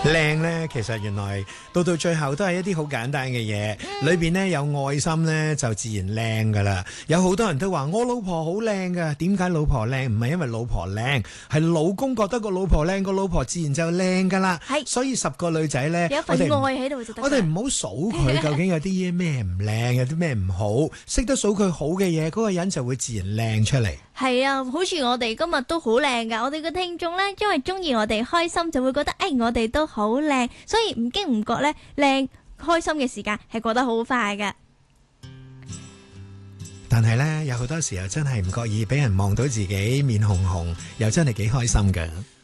靚呢，其實原來到最後都係一啲好簡單嘅嘢，裏邊呢有愛心呢，就自然靚噶啦。有好多人都話我老婆好靚噶，點解老婆靚？唔係因為老婆靚，係老公覺得個老婆靚，個老婆自然就靚噶啦。 係， 所以10個女仔呢， 有一份愛喺度就得。 我哋唔好數佢究竟有啲嘢咩唔靚，有啲咩唔好，識得數佢好嘅嘢，嗰個人就會自然靚出嚟。 係啊，好似我哋今日都好靚噶，我哋嘅聽眾呢，因為中意我哋開心，就會覺得我哋都好靚，所以唔經唔覺呢，靚開心嘅時間係過得好快噶。 但係呢，有好多時候真係唔覺意俾人望到自己面紅紅，又真係幾開心噶。